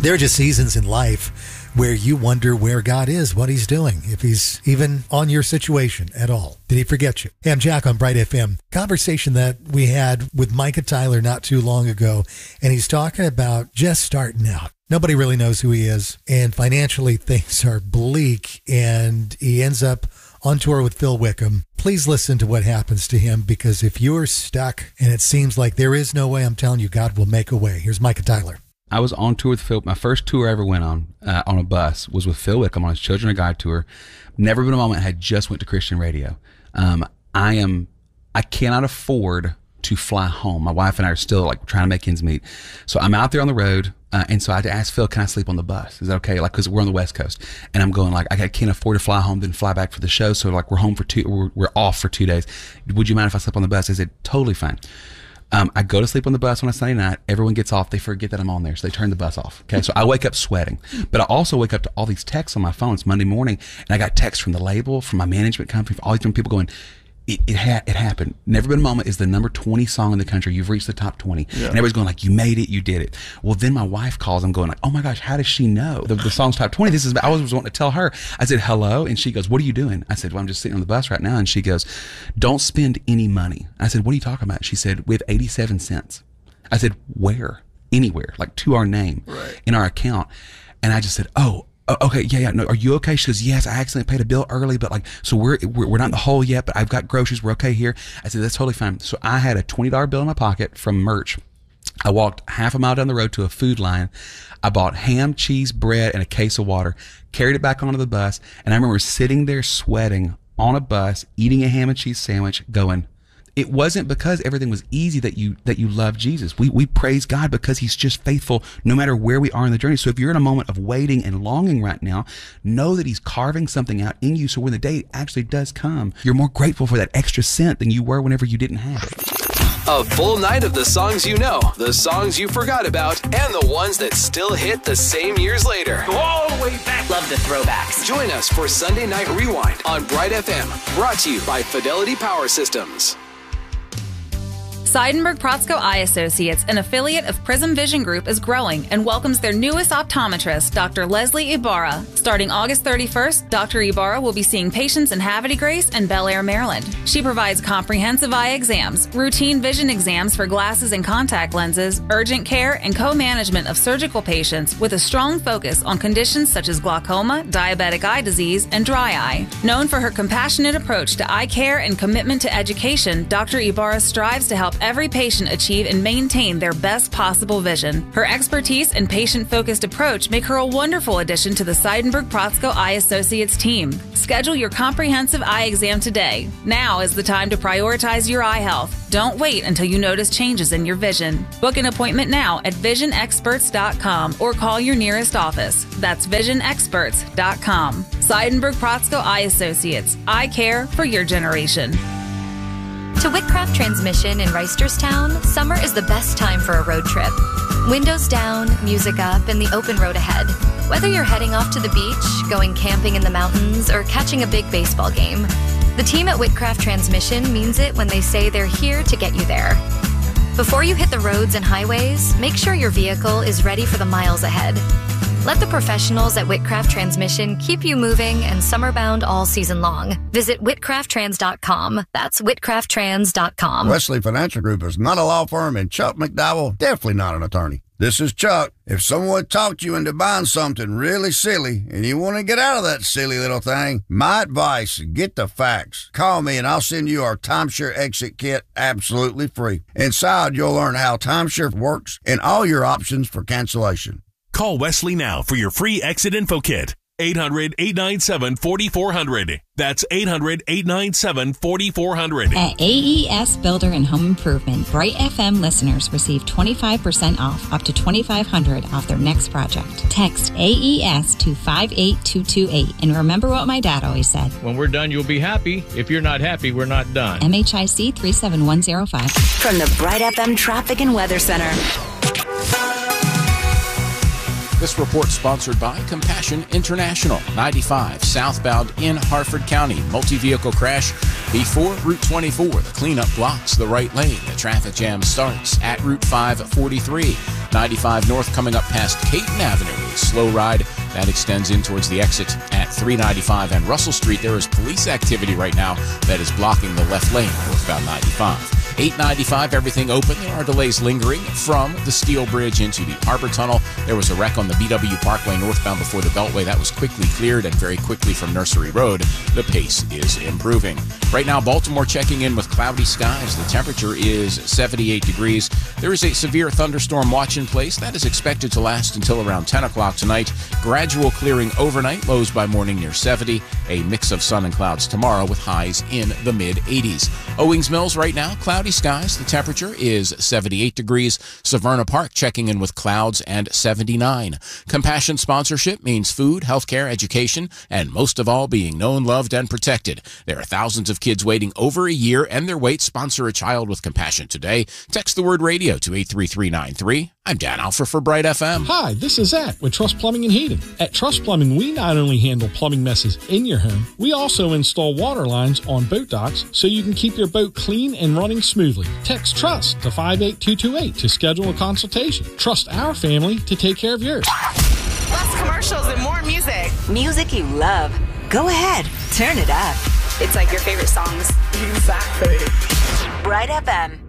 There are just seasons in life where you wonder where God is, what he's doing, if he's even on your situation at all. Did he forget you? Hey, I'm Jack on Bright FM. Conversation that we had with Micah Tyler not too long ago, and he's talking about just starting out. Nobody really knows who he is, and financially things are bleak, and he ends up on tour with Phil Wickham. Please listen to what happens to him, because if you're stuck and it seems like there is no way, I'm telling you, God will make a way. Here's Micah Tyler. I was on tour with Phil. My first tour I ever went on a bus was with Phil Wickham on his Children of God tour. Never been a moment I had just went to Christian radio. I cannot afford to fly home. My wife and I are still like trying to make ends meet. So I'm out there on the road. And so I had to ask Phil, can I sleep on the bus? Is that okay? Like, cause we're on the West Coast, and I'm going like, I can't afford to fly home, then fly back for the show. So like we're off for 2 days. Would you mind if I sleep on the bus? I said, totally fine. I go to sleep on the bus on a Sunday night. Everyone gets off. They forget that I'm on there. So they turn the bus off. Okay. So I wake up sweating, but I also wake up to all these texts on my phone. It's Monday morning, and I got texts from the label, from my management company, from all these different people going, it happened. Never Been a Moment is the number 20 song in the country. You've reached the top 20. Yeah. And everybody's going like, you made it, you did it. Well, then my wife calls. I'm going like, oh my gosh, how does she know the song's top 20? I was wanting to tell her. I said, hello. And she goes, what are you doing? I said, well, I'm just sitting on the bus right now. And she goes, don't spend any money. I said, what are you talking about? She said, we have 87 cents. I said, where? Anywhere, like to our name in our account. And I just said, oh, okay, yeah, no, are you okay? She goes, yes, I accidentally paid a bill early, but like, so we're not in the hole yet, but I've got groceries, we're okay here. I said, that's totally fine. So I had a $20 bill in my pocket from merch. I walked half a mile down the road to a Food Lion. I bought ham, cheese, bread, and a case of water, carried it back onto the bus, and I remember sitting there sweating on a bus, eating a ham and cheese sandwich, going, it wasn't because everything was easy that you love Jesus. We praise God because he's just faithful no matter where we are in the journey. So if you're in a moment of waiting and longing right now, know that he's carving something out in you. So when the day actually does come, you're more grateful for that extra cent than you were whenever you didn't have it. A full night of the songs you know, the songs you forgot about, and the ones that still hit the same years later. Go all the way back. Love the throwbacks. Join us for Sunday Night Rewind on Bright FM, brought to you by Fidelity Power Systems. Seidenberg Protzko Eye Associates, an affiliate of Prism Vision Group, is growing and welcomes their newest optometrist, Dr. Leslie Ibarra. Starting August 31st, Dr. Ibarra will be seeing patients in Havre de Grace and Bel Air, Maryland. She provides comprehensive eye exams, routine vision exams for glasses and contact lenses, urgent care, and co-management of surgical patients with a strong focus on conditions such as glaucoma, diabetic eye disease, and dry eye. Known for her compassionate approach to eye care and commitment to education, Dr. Ibarra strives to help every patient achieve and maintain their best possible vision. Her expertise and patient-focused approach make her a wonderful addition to the Seidenberg Protzko Eye Associates team. Schedule your comprehensive eye exam today. Now is the time to prioritize your eye health. Don't wait until you notice changes in your vision. Book an appointment now at visionexperts.com or call your nearest office. That's visionexperts.com. Seidenberg Protzko Eye Associates. Eye care for your generation. To Whitcraft Transmission in Reisterstown, summer is the best time for a road trip. Windows down, music up, and the open road ahead. Whether you're heading off to the beach, going camping in the mountains, or catching a big baseball game, the team at Whitcraft Transmission means it when they say they're here to get you there. Before you hit the roads and highways, make sure your vehicle is ready for the miles ahead. Let the professionals at Whitcraft Transmission keep you moving and summer-bound all season long. Visit whitcrafttrans.com. That's whitcrafttrans.com. Wesley Financial Group is not a law firm, and Chuck McDowell, definitely not an attorney. This is Chuck. If someone talked you into buying something really silly and you want to get out of that silly little thing, my advice, get the facts. Call me and I'll send you our timeshare exit kit absolutely free. Inside, you'll learn how timeshare works and all your options for cancellation. Call Wesley now for your free exit info kit. 800-897-4400. That's 800-897-4400. At AES Builder and Home Improvement, Bright FM listeners receive 25% off, up to $2,500 off their next project. Text AES to 58228. And remember what my dad always said. When we're done, you'll be happy. If you're not happy, we're not done. MHIC 37105. From the Bright FM Traffic and Weather Center. This report sponsored by Compassion International. 95 southbound in Harford County. Multi-vehicle crash Before Route 24, the cleanup blocks the right lane. The traffic jam starts at Route 543. 95 North coming up past Caton Avenue. A slow ride that extends in towards the exit at 395 and Russell Street. There is police activity right now that is blocking the left lane northbound 95. 895, everything open. There are delays lingering from the Steel Bridge into the Harbor Tunnel. There was a wreck on the BW Parkway northbound before the Beltway. That was quickly cleared, and very quickly from Nursery Road, the pace is improving. Right now, Baltimore checking in with cloudy skies. The temperature is 78 degrees. There is a severe thunderstorm watch in place. That is expected to last until around 10 o'clock tonight. Gradual clearing overnight, lows by morning near 70. A mix of sun and clouds tomorrow with highs in the mid-80s. Owings Mills right now, cloudy skies. The temperature is 78 degrees. Severna Park checking in with clouds and 79. Compassion sponsorship means food, healthcare, education, and most of all, being known, loved, and protected. There are thousands of kids waiting over a year and their wait. Sponsor a child with compassion today. Text the word radio to 83393. I'm Dan Alfer for Bright FM. Hi, this is Zach with Trust Plumbing and Heating. At Trust Plumbing, we not only handle plumbing messes in your home, we also install water lines on boat docks so you can keep your boat clean and running smoothly. Text TRUST to 58228 to schedule a consultation. Trust our family to take care of yours. Less commercials and more music. Music you love. Go ahead, turn it up. It's like your favorite songs. Exactly. Bright FM.